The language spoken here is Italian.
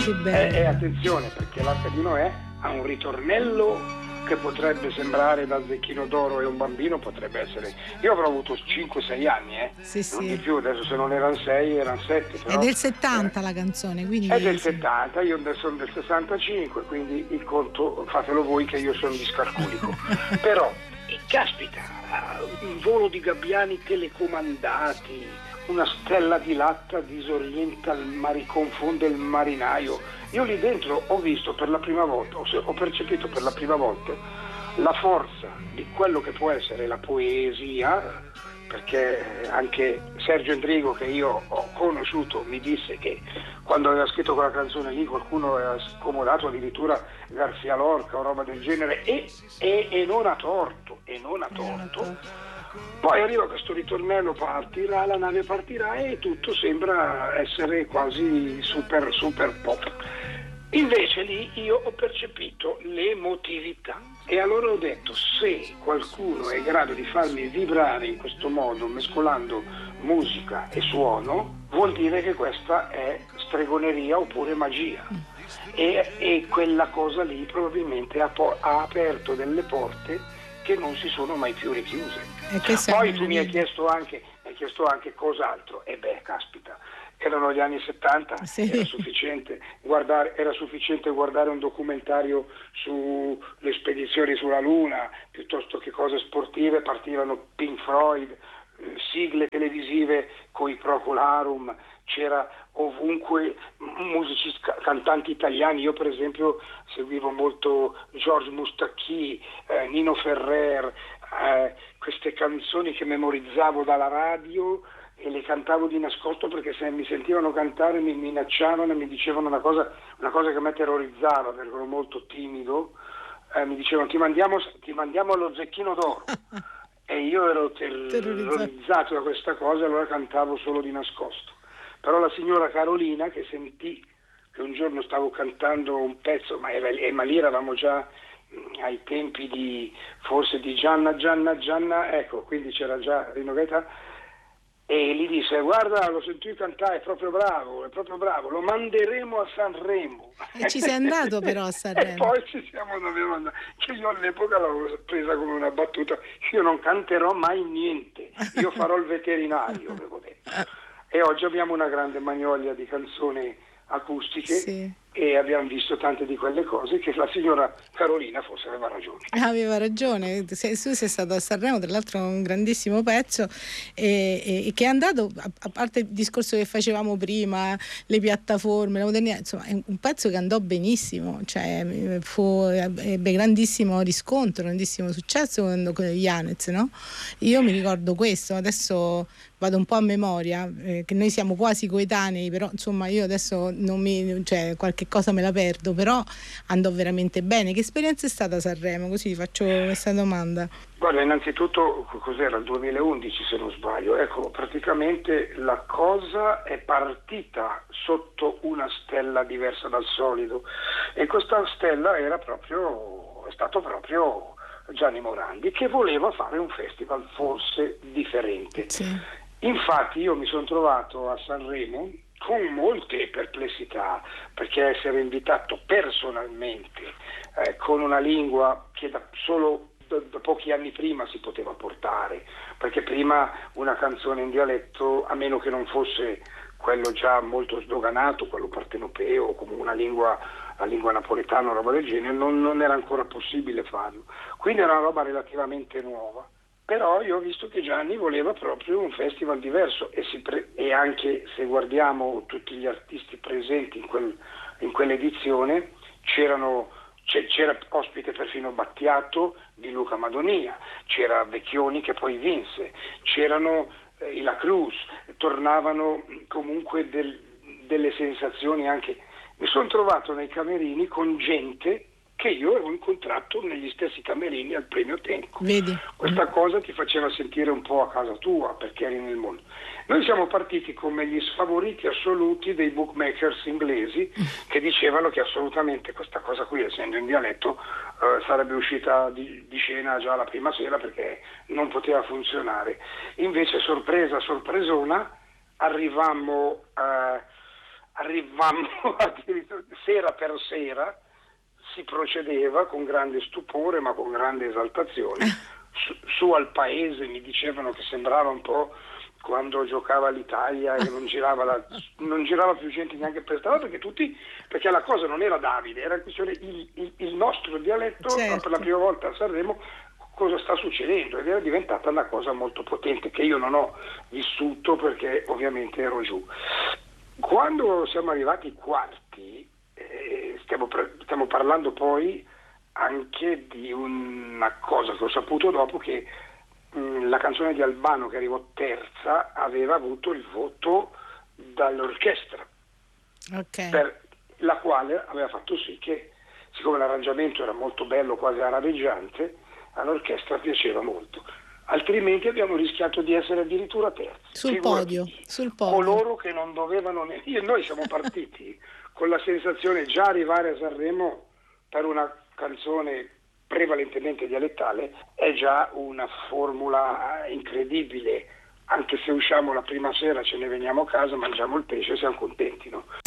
Che bello. E attenzione, perché l'Arca di Noè ha un ritornello che potrebbe sembrare da Zecchino d'Oro e un bambino, potrebbe essere. Io avrò avuto 5-6 anni, non di più, adesso se non erano 6 erano 7. Però, è del 70 la canzone, quindi. È del 70, io sono del 65, quindi il conto fatelo voi che io sono discalculico. Però, caspita, un volo di gabbiani telecomandati, una stella di latta disorienta confonde il marinaio. Io lì dentro ho visto per la prima volta, ho percepito per la prima volta la forza di quello che può essere la poesia, perché anche Sergio Endrigo, che io ho conosciuto, mi disse che quando aveva scritto quella canzone lì qualcuno aveva scomodato addirittura Garcia Lorca o roba del genere, e non ha torto. Poi arriva questo ritornello, partirà, la nave partirà e tutto sembra essere quasi super pop. Invece lì io ho percepito l'emotività e allora ho detto: se qualcuno è in grado di farmi vibrare in questo modo, mescolando musica e suono, vuol dire che questa è stregoneria oppure magia. E quella cosa lì probabilmente ha aperto delle porte che non si sono mai più richiuse. Poi tu mi hai chiesto anche cos'altro. E beh, caspita, erano gli anni 70, sì. Era sufficiente guardare un documentario sulle spedizioni sulla Luna, piuttosto che cose sportive. Partivano Pink Floyd, sigle televisive coi Procolarum, c'era ovunque musicisti, cantanti italiani. Io per esempio seguivo molto George Mustacchi, Nino Ferrer, queste canzoni che memorizzavo dalla radio e le cantavo di nascosto, perché se mi sentivano cantare mi minacciavano e mi dicevano una cosa che mi terrorizzava, perché ero molto timido. Mi dicevano ti mandiamo allo Zecchino d'Oro. E io ero terrorizzato da questa cosa, allora cantavo solo di nascosto. Però la signora Carolina, che sentì che un giorno stavo cantando un pezzo, ma lì eravamo già ai tempi di Gianna, ecco, quindi c'era già Rino Gaetano, e gli disse: guarda, lo sentì cantare, è proprio bravo, lo manderemo a Sanremo. E ci sei andato però a Sanremo. E poi dovevo andare, che io all'epoca l'avevo presa come una battuta: io non canterò mai niente, io farò il veterinario, avevo detto. E oggi abbiamo una grande magnolia di canzoni acustiche, sì. E abbiamo visto tante di quelle cose che la signora Carolina forse aveva ragione. Aveva ragione, tu sei stato a Sanremo, tra l'altro un grandissimo pezzo, e che è andato, a parte il discorso che facevamo prima, le piattaforme, la modernità, insomma è un pezzo che andò benissimo, cioè ebbe grandissimo riscontro, grandissimo successo con Yanez, no? Io mi ricordo questo, adesso vado un po' a memoria, che noi siamo quasi coetanei, però insomma io adesso qualche cosa me la perdo, però andò veramente bene. Che esperienza è stata Sanremo? Così ti faccio questa domanda. Guarda, innanzitutto cos'era, il 2011 se non sbaglio, ecco, praticamente la cosa è partita sotto una stella diversa dal solito, e questa stella è stato proprio Gianni Morandi, che voleva fare un festival forse differente. Sì. Infatti io mi sono trovato a Sanremo con molte perplessità, perché essere invitato personalmente con una lingua che solo da pochi anni prima si poteva portare, perché prima una canzone in dialetto, a meno che non fosse quello già molto sdoganato, quello partenopeo, o come la lingua napoletana o roba del genere, non era ancora possibile farlo. Quindi era una roba relativamente nuova. Però io ho visto che Gianni voleva proprio un festival diverso, e anche se guardiamo tutti gli artisti presenti in quell'edizione, c'era ospite perfino Battiato di Luca Madonia, c'era Vecchioni che poi vinse, c'erano i La Cruz, tornavano comunque delle sensazioni anche. Mi sono trovato nei camerini con gente che io avevo incontrato negli stessi camerini al Premio Tenco. Vedi? Questa cosa ti faceva sentire un po' a casa tua, perché eri nel mondo. Noi siamo partiti come gli sfavoriti assoluti dei bookmakers inglesi, che dicevano che assolutamente questa cosa qui, essendo in dialetto, sarebbe uscita di scena già la prima sera, perché non poteva funzionare. Invece, sorpresona, arrivammo arrivammo addirittura sera per sera, si procedeva con grande stupore ma con grande esaltazione. Su al paese mi dicevano che sembrava un po' quando giocava l'Italia e non girava più gente neanche per strada, perché la cosa non era Davide, era questione il nostro dialetto. Certo. Per la prima volta a Sanremo cosa sta succedendo, ed era diventata una cosa molto potente che io non ho vissuto perché ovviamente ero giù. Quando siamo arrivati ai quarti, stiamo parlando poi anche di una cosa che ho saputo dopo, che la canzone di Albano, che arrivò terza, aveva avuto il voto dall'orchestra, per la quale aveva fatto sì che, siccome l'arrangiamento era molto bello, quasi araveggiante, all'orchestra piaceva molto. Altrimenti abbiamo rischiato di essere addirittura terzi. Sul podio. Coloro che non dovevano. Noi siamo partiti con la sensazione, già arrivare a Sanremo per una canzone prevalentemente dialettale è già una formula incredibile. Anche se usciamo la prima sera, ce ne veniamo a casa, mangiamo il pesce e siamo contenti, no?